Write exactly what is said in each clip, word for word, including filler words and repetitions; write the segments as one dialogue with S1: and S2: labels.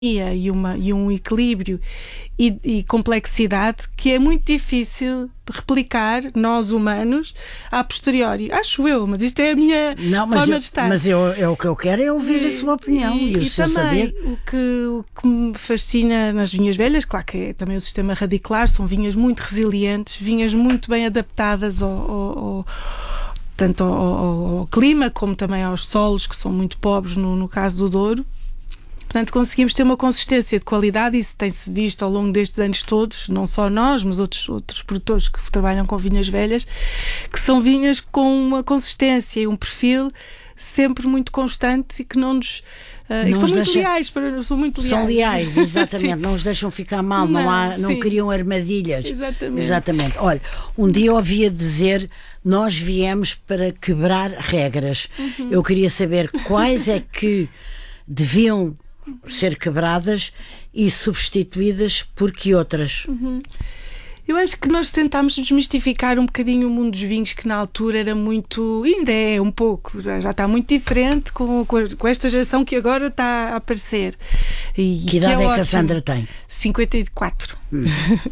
S1: e, uma, e um equilíbrio e, e complexidade que é muito difícil replicar, nós humanos, a posteriori. Acho eu, mas isto é a minha
S2: Não, mas
S1: forma
S2: eu,
S1: de estar.
S2: Mas eu, eu, o que eu quero é ouvir
S1: e,
S2: a sua opinião e, e o
S1: e
S2: seu
S1: também,
S2: saber.
S1: O que, o que me fascina nas vinhas velhas, claro que é também o sistema radicular, são vinhas muito resilientes, vinhas muito bem adaptadas ao, ao, ao tanto ao, ao, ao clima como também aos solos, que são muito pobres no, no caso do Douro. Portanto, conseguimos ter uma consistência de qualidade, e isso tem-se visto ao longo destes anos todos, não só nós, mas outros, outros produtores que trabalham com vinhas velhas, que são vinhas com uma consistência e um perfil sempre muito constante e que não nos... Uh, e são muito
S2: deixa...
S1: leais, para, são muito leais.
S2: São leais, exatamente, não os deixam ficar mal, não, não, há, não criam armadilhas.
S1: Exatamente.
S2: Exatamente. Olha, um dia eu ouvia dizer, nós viemos para quebrar regras. Uhum. Eu queria saber quais é que deviam ser quebradas e substituídas por que outras?
S1: Uhum. Eu acho que nós tentámos desmistificar um bocadinho o mundo dos vinhos, que na altura era muito, ainda é um pouco, já, já está muito diferente com, com, com esta geração que agora está a aparecer. E,
S2: que idade
S1: que é,
S2: é que a Sandra tem?
S1: cinquenta e quatro.
S2: Hum.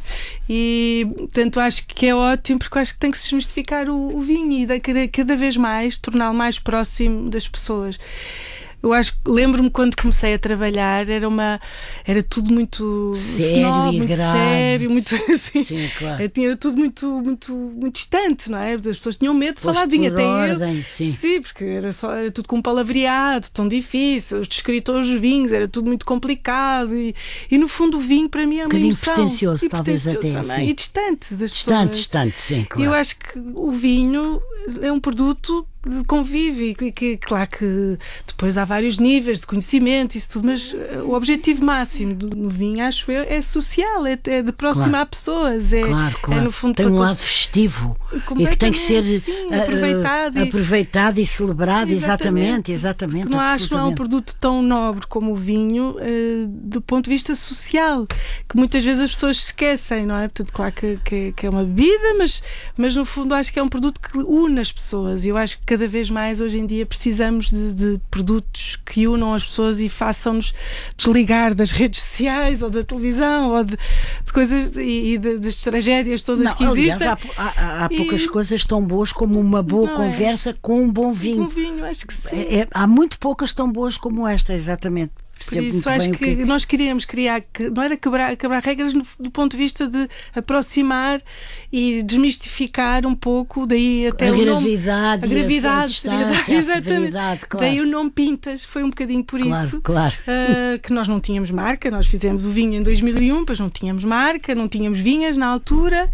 S1: E, portanto, acho que é ótimo, porque acho que tem que se desmistificar o, o vinho e da, cada vez mais torná-lo mais próximo das pessoas. Eu acho que lembro-me quando comecei a trabalhar, era uma era tudo muito
S2: sério,
S1: snob,
S2: e
S1: muito
S2: grave.
S1: sério, muito assim.
S2: Sim, claro.
S1: Era tudo muito, muito, muito distante, não é? As pessoas tinham medo de
S2: Posto
S1: falar de vinho, até
S2: ordem,
S1: eu.
S2: Sim.
S1: sim, porque era, só, era tudo com palavreado, tão difícil, os descritores dos vinhos, era tudo muito complicado e, e no fundo o vinho para mim é uma
S2: um
S1: emoção.
S2: pretencioso,
S1: e
S2: talvez
S1: pretencioso
S2: até.
S1: Também,
S2: Sim.
S1: E distante das
S2: distante,
S1: pessoas.
S2: Distante, sim, claro.
S1: Eu acho que o vinho é um produto de convívio e que, que, claro que depois há vários níveis de conhecimento, isso tudo, mas o objetivo máximo do, do vinho, acho eu, é social, é, é de aproximar
S2: claro.
S1: pessoas, é,
S2: claro, claro.
S1: é no fundo
S2: tem um lado festivo e que tem que ser
S1: sim,
S2: uh,
S1: aproveitado,
S2: uh,
S1: e,
S2: aproveitado e celebrado,
S1: exatamente,
S2: exatamente, exatamente.
S1: Não acho que não é um produto tão nobre como o vinho uh, do ponto de vista social, que muitas vezes as pessoas se esquecem, não é? Portanto, claro que, que, que é uma bebida, mas, mas no fundo acho que é um produto que une as pessoas, e eu acho que cada vez mais hoje em dia precisamos de, de produtos que unam as pessoas e façam-nos desligar das redes sociais ou da televisão ou de, de coisas e, e de, das tragédias todas
S2: não,
S1: que
S2: aliás,
S1: existem.
S2: Há, há, há
S1: e...
S2: poucas coisas tão boas como uma boa
S1: não
S2: conversa
S1: é?
S2: com um bom vinho.
S1: Com vinho, acho que sim.
S2: É, é, há muito poucas tão boas como esta, exatamente.
S1: Por isso acho que, que nós queríamos criar, que não era quebrar, quebrar regras no, do ponto de vista de aproximar e desmistificar um pouco, daí até
S2: a
S1: o
S2: gravidade,
S1: nome, a gravidade,
S2: a distância, a severidade, claro.
S1: Daí o nome Pintas, foi um bocadinho por
S2: claro,
S1: isso
S2: claro.
S1: Uh, que nós não tínhamos marca, nós fizemos o vinho em dois mil e um, mas não tínhamos marca, não tínhamos vinhas na altura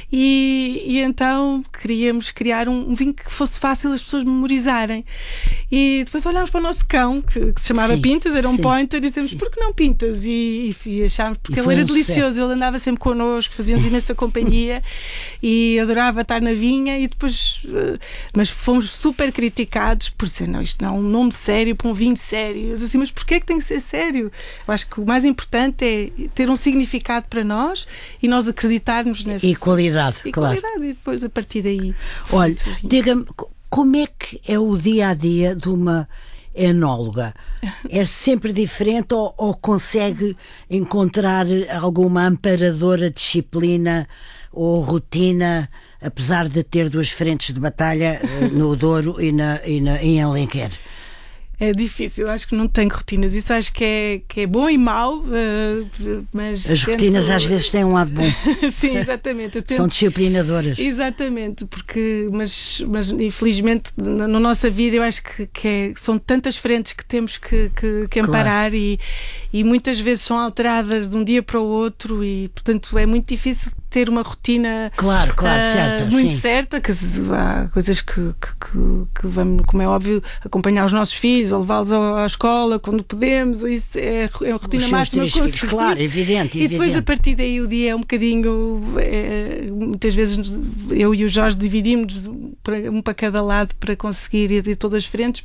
S1: e, e então queríamos criar um, um vinho que fosse fácil as pessoas memorizarem. E depois olhámos para o nosso cão, que, que se chamava
S2: sim,
S1: Pintas, era um
S2: sim.
S1: pointer, e dizemos, por que não Pintas? E, e, e achámos, porque
S2: e
S1: ele era
S2: um
S1: delicioso,
S2: sucesso.
S1: ele andava sempre connosco, fazia-nos imensa companhia e adorava estar na vinha, e depois, uh, mas fomos super criticados por dizer, não, isto não é um nome sério para um vinho sério. Eu disse assim, mas porquê é que tem que ser sério? Eu acho que o mais importante é ter um significado para nós e nós acreditarmos nesse...
S2: E qualidade,
S1: e
S2: claro.
S1: qualidade, e depois a partir daí...
S2: Olha, diga-me, como é que é o dia-a-dia de uma enóloga? É sempre diferente ou, ou consegue encontrar alguma amparadora disciplina ou rotina, apesar de ter duas frentes de batalha no Douro e, na, e na, em Alenquer?
S1: É difícil, eu acho que não tenho rotinas, isso acho que é, que é bom e mau, uh, mas...
S2: As
S1: tento...
S2: rotinas às vezes têm um lado bom.
S1: Sim, exatamente. Eu tento...
S2: São disciplinadoras.
S1: Exatamente, porque, mas, mas infelizmente na, na nossa vida eu acho que, que é, são tantas frentes que temos que, que, que amparar, claro. e, e muitas vezes são alteradas de um dia para o outro e, portanto, é muito difícil ter uma rotina
S2: claro, claro,
S1: uh,
S2: certa,
S1: muito
S2: sim.
S1: certa, que há coisas que, que, que, que vamos, como é óbvio, acompanhar os nossos filhos ou levá-los à, à escola quando podemos, isso é, é a rotina máxima que conseguimos.
S2: Claro, evidente,
S1: E depois
S2: evidente.
S1: a partir daí o dia é um bocadinho, é, muitas vezes eu e o Jorge dividimos um para cada lado para conseguir ir de todas as frentes, porque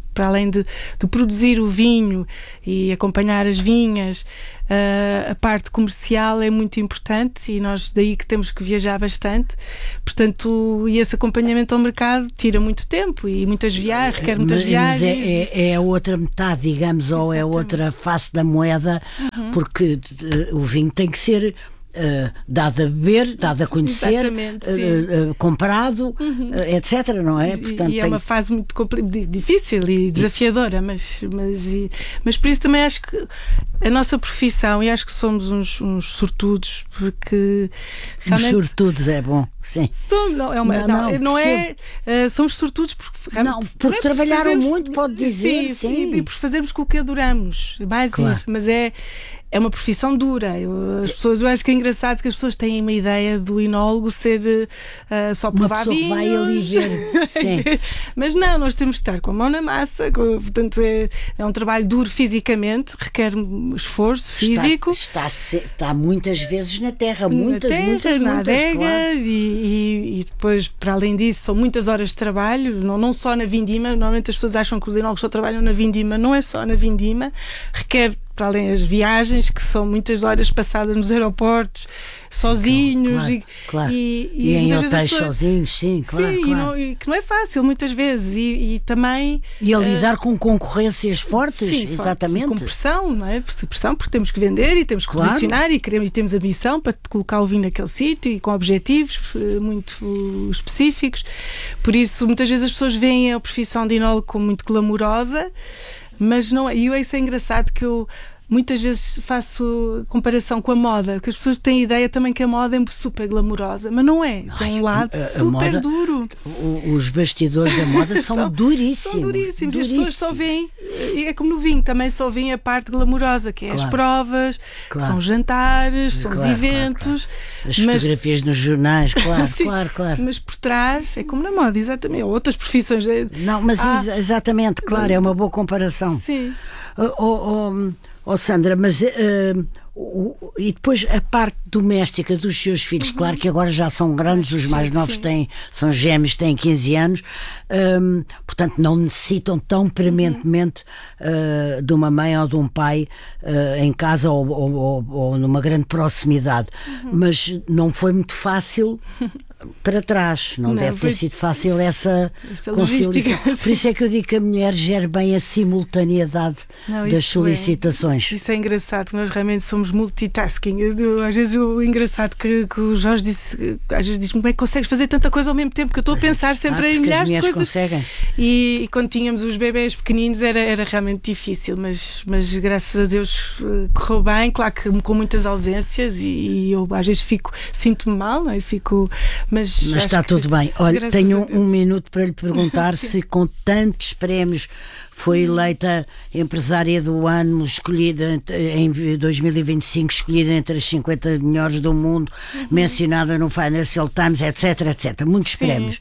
S1: para além de, de produzir o vinho e acompanhar as vinhas, uh, a parte comercial é muito importante e nós daí que temos que viajar bastante, portanto, e esse acompanhamento ao mercado tira muito tempo e muitas viagens, requer muitas
S2: mas,
S1: viagens.
S2: Mas é, é, é a outra metade, digamos, ou é a outra face da moeda, uhum. porque uh, o vinho tem que ser Uh, dado a beber, dado a conhecer, uh, uh, comprado, uhum. uh, etcétera. Não é?
S1: Portanto, e é tem... uma fase muito difícil e desafiadora, mas, mas, e, mas por isso também acho que a nossa profissão, e acho que somos uns, uns sortudos, porque
S2: realmente... Uns sortudos é bom, sim.
S1: Somos, não, é uma, não, não, não, não é, uh, somos sortudos porque,
S2: não, porque é trabalharam fazermos, muito, pode dizer, sim, sim.
S1: E, e por fazermos com o que adoramos, mais claro. Isso, mas é É uma profissão dura. Eu, as pessoas, eu acho que é engraçado que as pessoas têm uma ideia do enólogo ser uh, só provar vinhos.
S2: Uma pessoa vai ali ver. Sim.
S1: Mas não, nós temos de estar com a mão na massa. Com, portanto, é, é um trabalho duro fisicamente, requer esforço físico.
S2: Está, está, está muitas vezes na terra, muitas,
S1: na terra,
S2: muitas,
S1: na
S2: muitas,
S1: adega,
S2: claro.
S1: e, e, e depois, para além disso, são muitas horas de trabalho, não, não só na vindima. Normalmente as pessoas acham que os enólogos só trabalham na vindima, não é só na vindima, requer, para além das viagens, que são muitas horas passadas nos aeroportos, sozinhos.
S2: Claro,
S1: e,
S2: claro.
S1: E,
S2: e, e em hotéis pessoas... sozinhos, sim, claro.
S1: Sim,
S2: claro.
S1: E, não, e que não é fácil, muitas vezes. E, e também...
S2: E a lidar uh, com concorrências fortes,
S1: sim,
S2: exatamente.
S1: Fortes, com pressão, não é? Pressão, porque temos que vender e temos que claro. Posicionar e, queremos, e temos a missão para colocar o vinho naquele sítio e com objetivos muito específicos. Por isso, muitas vezes as pessoas veem a profissão de enólogo como muito glamourosa, mas não é. E isso é engraçado que eu muitas vezes faço comparação com a moda, que as pessoas têm a ideia também que a moda é super glamourosa, mas não é. Tem um lado a, a super
S2: moda,
S1: duro.
S2: Os bastidores da moda são, são duríssimos. São
S1: duríssimos. Duríssimo. As pessoas só veem, é como no vinho, também só veem a parte glamourosa, que é claro. As provas, claro. São jantares, são claro, os eventos.
S2: Claro, claro. As mas, fotografias nos jornais, claro, sim, claro, claro.
S1: Mas por trás, é como na moda, exatamente. Ou outras profissões.
S2: Não, mas ah, exatamente, claro, é uma boa comparação.
S1: Sim.
S2: Oh, oh, oh Sandra, mas uh, uh, e depois a parte doméstica dos seus filhos, uhum. Claro que agora já são grandes, os mais novos têm, são gêmeos, têm quinze anos, um, portanto não necessitam tão prementemente uh, de uma mãe ou de um pai uh, em casa ou, ou, ou, ou numa grande proximidade, uhum. Mas não foi muito fácil para trás, não, não deve ter foi... sido fácil essa, essa conciliação. Por isso é que eu digo que a mulher gera bem a simultaneidade não, das solicitações.
S1: É, isso é engraçado, nós realmente somos multitasking. Eu, eu, às vezes o engraçado que, que o Jorge disse, às vezes diz-me, como é que consegues fazer tanta coisa ao mesmo tempo, que eu estou a pensar sempre ah, em milhares de coisas.
S2: Conseguem.
S1: E, e quando tínhamos os bebés pequeninos era, era realmente difícil, mas, mas graças a Deus correu bem, claro que com muitas ausências e, e eu às vezes fico, sinto-me mal, não é? Fico Mas,
S2: Mas está tudo bem. Olha, tenho um, um minuto para lhe perguntar se com tantos prémios foi eleita empresária do ano, escolhida em dois mil e vinte e cinco, escolhida entre as cinquenta melhores do mundo, uhum. Mencionada no Financial Times, etc, etcétera. Muitos Sim. prémios.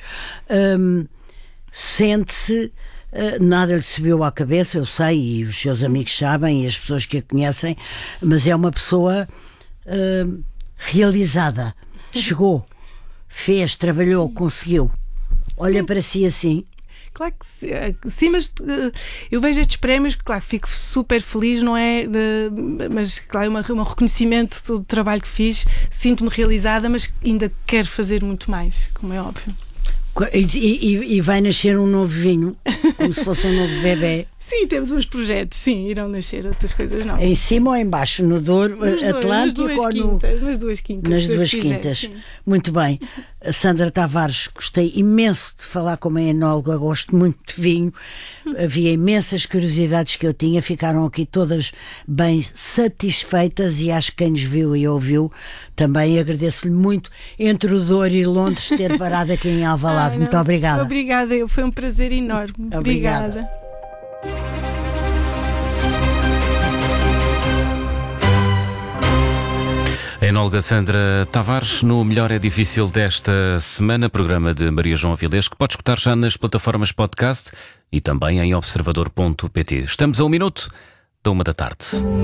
S2: Um, sente-se... Uh, nada lhe subiu à cabeça, eu sei, e os seus amigos sabem, e as pessoas que a conhecem, mas é uma pessoa uh, realizada. Chegou. Fez, trabalhou, sim. Conseguiu. Olha sim. Para si assim.
S1: Claro que sim, mas uh, eu vejo estes prémios, claro, fico super feliz, não é? De, mas, claro, é uma, um reconhecimento do trabalho que fiz, sinto-me realizada, mas ainda quero fazer muito mais, como é óbvio.
S2: E, e, e vai nascer um novo vinho, como se fosse um novo bebê.
S1: Sim, temos uns projetos, sim, irão nascer outras coisas novas.
S2: Em cima ou em baixo? No Douro
S1: nos
S2: Atlântico
S1: dois, nas
S2: ou
S1: no...
S2: quintas,
S1: nas duas quintas.
S2: Nas duas quintas. Quiser, muito bem. Sandra Tavares, gostei imenso de falar com a enóloga, gosto muito de vinho. Havia imensas curiosidades que eu tinha, ficaram aqui todas bem satisfeitas e acho que quem nos viu e ouviu também agradeço-lhe muito, entre o Douro e Londres, ter parado aqui em Alvalade. Ah, muito obrigada.
S1: Obrigada, eu, foi um prazer enorme.
S2: Obrigada.
S1: Obrigada.
S3: A enóloga Sandra Tavares no Melhor é Difícil desta semana, programa de Maria João Avilés, que pode escutar já nas plataformas podcast e também em observador ponto pt. Estamos a um minuto da uma da tarde.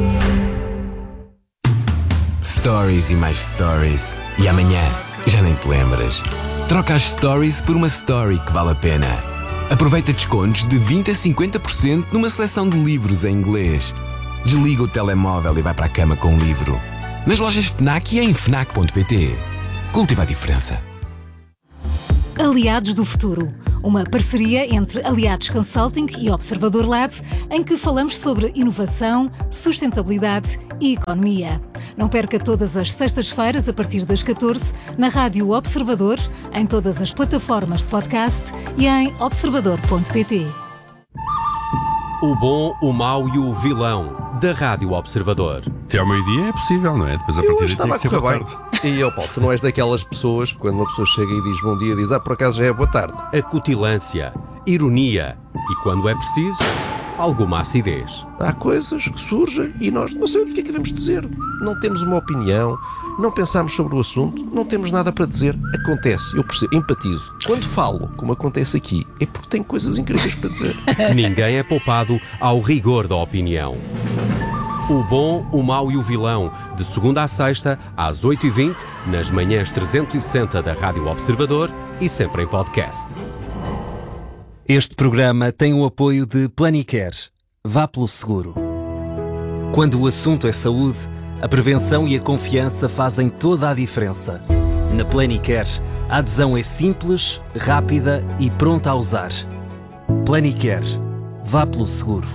S4: Stories e mais stories. E amanhã já nem te lembras. Troca as stories por uma story que vale a pena. Aproveita descontos de vinte a cinquenta por cento numa seleção de livros em inglês. Desliga o telemóvel e vai para a cama com um livro. Nas lojas FNAC e em fnac ponto pt. Cultiva a diferença.
S5: Aliados do Futuro, uma parceria entre Aliados Consulting e Observador Lab, em que falamos sobre inovação, sustentabilidade e economia. Não perca todas as sextas-feiras, a partir das catorze, na Rádio Observador, em todas as plataformas de podcast e em observador ponto pt.
S6: O bom, o mau e o vilão da Rádio Observador.
S7: Até ao meio-dia é possível, não é? Depois a
S8: Eu
S7: partir
S8: estava a
S7: daí
S8: correr bem. E, ó Paulo, tu não és daquelas pessoas, quando uma pessoa chega e diz bom dia, diz, ah, por acaso já é boa tarde.
S6: Acutilância, ironia e, quando é preciso, alguma acidez.
S8: Há coisas que surgem e nós não sabemos o que é que devemos dizer. Não temos uma opinião, não pensamos sobre o assunto, não temos nada para dizer. Acontece, eu percebo, empatizo. Quando falo, como acontece aqui, é porque tenho coisas incríveis para dizer.
S6: Ninguém é poupado ao rigor da opinião. O bom, o mau e o vilão, de segunda à sexta, às oito e vinte, nas manhãs trezentos e sessenta da Rádio Observador e sempre em podcast.
S9: Este programa tem o apoio de Planicare. Vá pelo seguro. Quando o assunto é saúde, a prevenção e a confiança fazem toda a diferença. Na Planicare, a adesão é simples, rápida e pronta a usar. Planicare. Vá pelo seguro.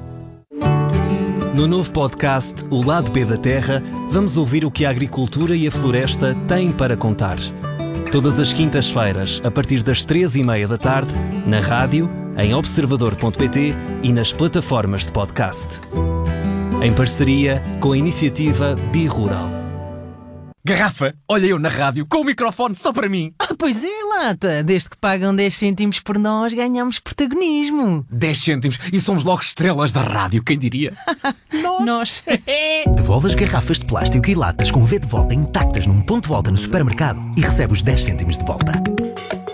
S9: No novo podcast O Lado B da Terra, vamos ouvir o que a agricultura e a floresta têm para contar. Todas as quintas-feiras, a partir das três e meia da tarde, na rádio, em observador ponto pt e nas plataformas de podcast. Em parceria com a iniciativa Birural.
S10: Garrafa, olha eu na rádio, com o microfone só para mim.
S11: Ah, pois é, Lata. Desde que pagam dez cêntimos por nós, ganhamos protagonismo.
S10: dez cêntimos e somos logo estrelas da rádio, quem diria?
S11: Nós. Nós.
S12: Devolve as garrafas de plástico e latas com V de volta intactas num ponto de volta no supermercado e recebe os dez cêntimos de volta.